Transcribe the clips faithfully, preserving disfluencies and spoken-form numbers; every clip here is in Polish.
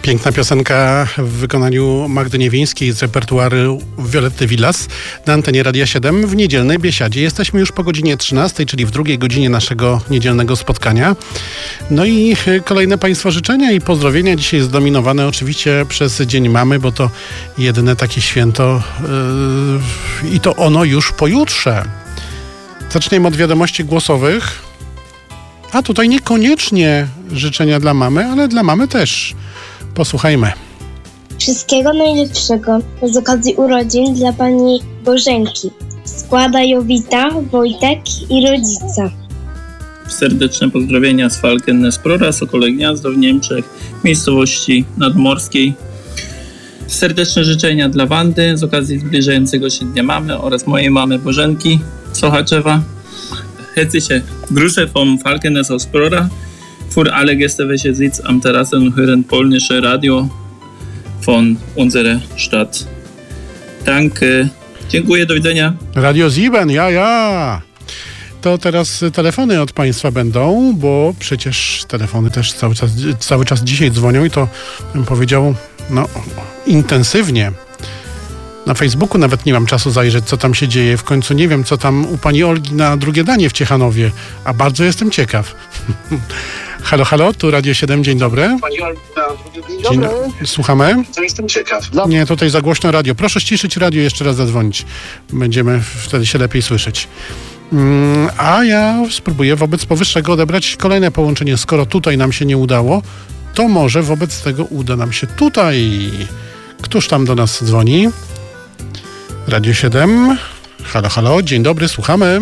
Piękna piosenka w wykonaniu Magdy Niewińskiej z repertuaru Violetty Villas na antenie Radia siedem w niedzielnej biesiadzie. Jesteśmy już po godzinie trzynastej, czyli w drugiej godzinie naszego niedzielnego spotkania. No i kolejne Państwa życzenia i pozdrowienia. Dzisiaj zdominowane oczywiście przez Dzień Mamy, bo to jedyne takie święto yy, i to ono już pojutrze. Zaczniemy od wiadomości głosowych. A tutaj niekoniecznie życzenia dla mamy, ale dla mamy też. Posłuchajmy. Wszystkiego najlepszego z okazji urodzin dla pani Bożenki. Składa Jowita, Wojtek i rodzica. Serdeczne pozdrowienia z Falkennes-Prora, Sokole Gniazdo w Niemczech, miejscowości nadmorskiej. Serdeczne życzenia dla Wandy z okazji zbliżającego się Dnia Mamy oraz mojej mamy Bożenki Sochaczewa. Herzliche Grüße vom Falkennes aus Prora. Für alle Gäste, welche Sitz am Terrassen hören polnische Radio von unserer Stadt. Danke. Dziękuję, do widzenia. Radio sieben, ja, ja. To teraz telefony od Państwa będą, bo przecież telefony też cały czas, cały czas dzisiaj dzwonią i to bym powiedział, no, intensywnie. Na Facebooku nawet nie mam czasu zajrzeć, co tam się dzieje. W końcu nie wiem, co tam u pani Olgi na drugie danie w Ciechanowie, a bardzo jestem ciekaw. Halo, halo, tu Radio siedem, dzień dobry. Pani Olgi na drugie dzień dobry. Słuchamy? To jestem ciekaw. Nie, tutaj za głośno radio. Proszę ściszyć radio, jeszcze raz zadzwonić. Będziemy wtedy się lepiej słyszeć. Mm, a ja spróbuję wobec powyższego odebrać kolejne połączenie. Skoro tutaj nam się nie udało, to może wobec tego uda nam się tutaj. Któż tam do nas dzwoni? Radio siedem. Halo, halo, dzień dobry, słuchamy.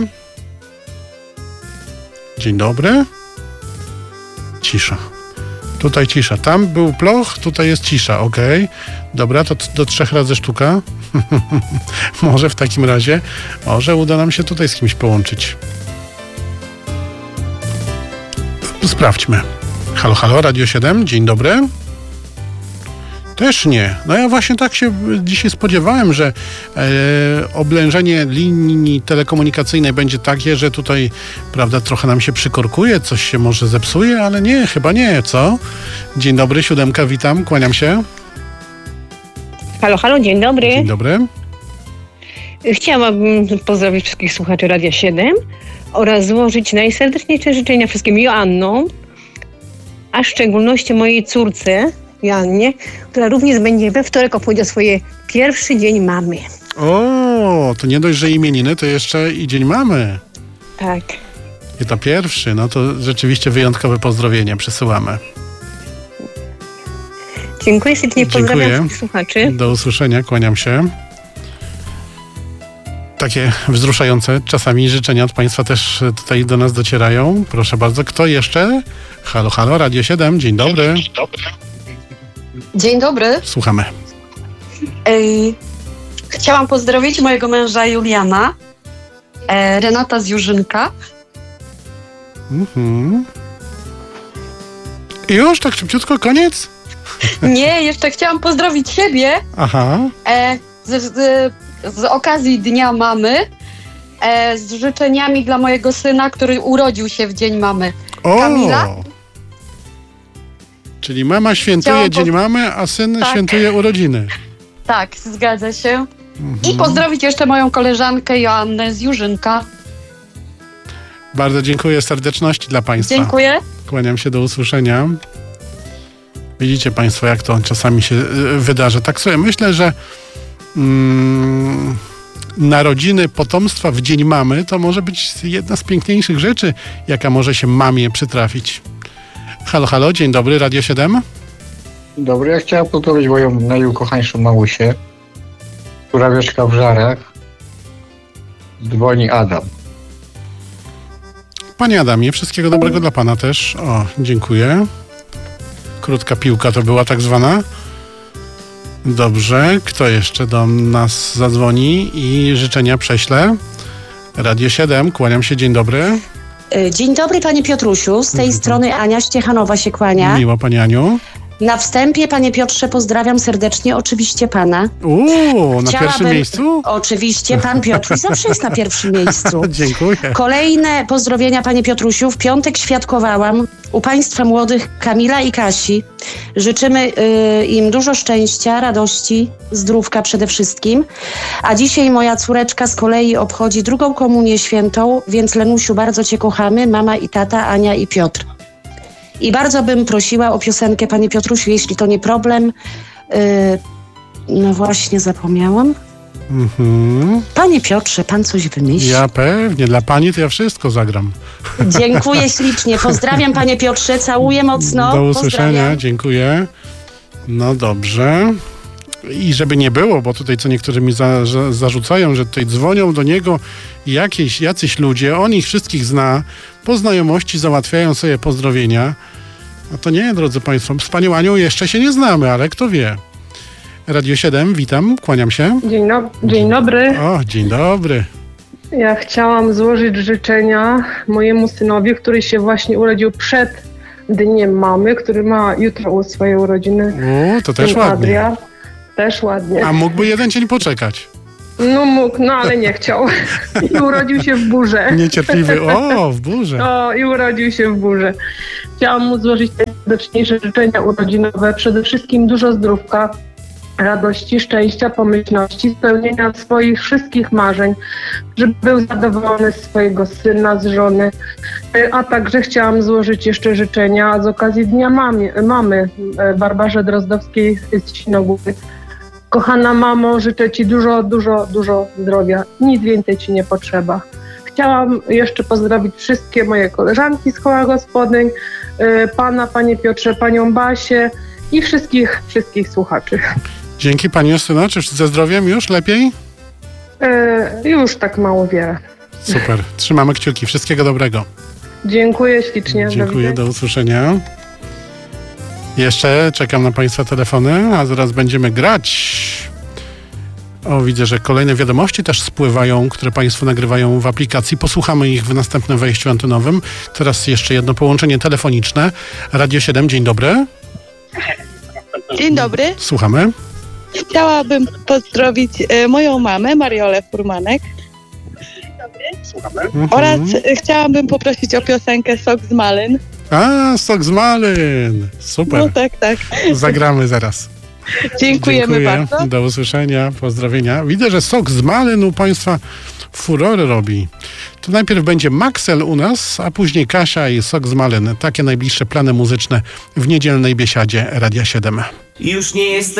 Dzień dobry. Cisza. Tutaj cisza. Tam był ploch, tutaj jest cisza, okej. Okay. Dobra, to do trzech razy sztuka. Może w takim razie, może uda nam się tutaj z kimś połączyć. Sprawdźmy. Halo, halo, Radio siedem, dzień dobry. Też nie. No ja właśnie tak się dzisiaj spodziewałem, że e, oblężenie linii telekomunikacyjnej będzie takie, że tutaj, prawda, trochę nam się przykorkuje, coś się może zepsuje, ale nie, chyba nie, co? Dzień dobry, siódemka, witam, kłaniam się. Halo, halo, dzień dobry. Dzień dobry. Chciałabym pozdrowić wszystkich słuchaczy Radia siedem oraz złożyć najserdeczniejsze życzenia wszystkim Joannom, a w szczególności mojej córce Joannie, która również będzie we wtorek obchodziła swoje pierwszy dzień mamy. O, to nie dość, że imieniny, to jeszcze i dzień mamy. Tak. I to pierwszy, no to rzeczywiście wyjątkowe pozdrowienie przesyłamy. Dziękuję serdecznie, pozdrawiam wszystkich słuchaczy. Do usłyszenia, kłaniam się. Takie wzruszające czasami życzenia od Państwa też tutaj do nas docierają. Proszę bardzo, kto jeszcze? Halo, halo, Radio siedem, dzień dobry. Dzień dobry. Dzień dobry. Słuchamy. Ej, chciałam pozdrowić mojego męża Juliana, e, Renata z Jurzynka. Mhm. I już tak szybciutko, koniec? Nie, jeszcze chciałam pozdrowić siebie. Aha. E, z, z, z okazji Dnia Mamy, e, z życzeniami dla mojego syna, który urodził się w Dzień Mamy. O! Kamila. Czyli mama świętuje Chciałam Dzień po... Mamy, a syn tak. świętuje urodziny. Tak, zgadza się. Mhm. I pozdrowić jeszcze moją koleżankę Joannę z Jurzynka. Bardzo dziękuję, serdeczności dla Państwa. Dziękuję. Kłaniam się, do usłyszenia. Widzicie Państwo, jak to czasami się y, wydarzy. Tak sobie myślę, że mm, narodziny potomstwa w Dzień Mamy to może być jedna z piękniejszych rzeczy, jaka może się mamie przytrafić. Halo, halo, dzień dobry, Radio siedem. Dzień dobry, ja chciałem pozdrowić moją najukochańszą mamusię, która mieszka w Żarach. Dzwoni Adam. Panie Adamie, wszystkiego dobrego dla Pana też. O, dziękuję. Krótka piłka to była tak zwana. Dobrze, kto jeszcze do nas zadzwoni i życzenia prześle? Radio siedem, kłaniam się, dzień dobry. Dzień dobry, panie Piotrusiu, z tej mhm. strony Ania z Ciechanowa się kłania. Miło, pani Aniu. Na wstępie, panie Piotrze, pozdrawiam serdecznie oczywiście pana. Uuu, na Chciałabym- pierwszym miejscu? Oczywiście, pan Piotr zawsze jest na pierwszym miejscu. Dziękuję. Kolejne pozdrowienia, panie Piotrusiu. W piątek świadkowałam u państwa młodych Kamila i Kasi. Życzymy y, im dużo szczęścia, radości, zdrówka przede wszystkim. A dzisiaj moja córeczka z kolei obchodzi drugą komunię świętą, więc Lenusiu, bardzo cię kochamy, mama i tata, Ania i Piotr. I bardzo bym prosiła o piosenkę, panie Piotrusiu, jeśli to nie problem. Yy, no właśnie, zapomniałam. Mhm. Panie Piotrze, pan coś wymyśli. Ja pewnie, dla pani to ja wszystko zagram. Dziękuję ślicznie. Pozdrawiam, panie Piotrze, całuję mocno. Do usłyszenia, Pozdrawiam. dziękuję. No dobrze. I żeby nie było, bo tutaj co niektórzy mi za, za, zarzucają, że tutaj dzwonią do niego jakieś, jacyś ludzie, on ich wszystkich zna, po znajomości załatwiają sobie pozdrowienia. No to nie, drodzy państwo, z panią Anią jeszcze się nie znamy, ale kto wie. Radio siedem, witam, kłaniam się. Dzień, no, dzień dobry. O, dzień dobry. Ja chciałam złożyć życzenia mojemu synowi, który się właśnie urodził przed Dniem Mamy, który ma jutro swoje urodziny. O, to też Syn ładnie. Adria. Też ładnie. A mógłby jeden dzień poczekać. No mógł, no ale nie chciał. I urodził się w burze. Niecierpliwy, o, w burze. O, i urodził się w burze. Chciałam mu złożyć najserdeczniejsze życzenia urodzinowe. Przede wszystkim dużo zdrówka, radości, szczęścia, pomyślności, spełnienia swoich wszystkich marzeń, żeby był zadowolony z swojego syna, z żony. A także chciałam złożyć jeszcze życzenia z okazji Dnia Mamy, mamy Barbarze Drozdowskiej z Sinogóry. Kochana mamo, życzę ci dużo, dużo, dużo zdrowia. Nic więcej ci nie potrzeba. Chciałam jeszcze pozdrowić wszystkie moje koleżanki z koła gospodyń, pana, panie Piotrze, panią Basię i wszystkich, wszystkich słuchaczy. Dzięki pani Justyno. Czy ze zdrowiem już lepiej? E, już tak mało wiele. Super. Trzymamy kciuki. Wszystkiego dobrego. Dziękuję ślicznie. Dziękuję, do usłyszenia. Jeszcze czekam na państwa telefony, a zaraz będziemy grać. O, widzę, że kolejne wiadomości też spływają, które państwo nagrywają w aplikacji. Posłuchamy ich w następnym wejściu antenowym. Teraz jeszcze jedno połączenie telefoniczne. Radio siedem, dzień dobry. Dzień dobry. Słuchamy. Chciałabym pozdrowić e, moją mamę, Mariolę Furmanek. Mhm. Oraz e, chciałabym poprosić o piosenkę Sok z Malyn. A, sok z malyn. Super. No tak, tak. Zagramy zaraz. Dziękujemy Dziękuję. bardzo. Do usłyszenia, pozdrowienia. Widzę, że sok z malyn u państwa furory robi. To najpierw będzie Maxel u nas, a później Kasia i sok z malyn. Takie najbliższe plany muzyczne w niedzielnej biesiadzie Radia siedem. Już nie jestem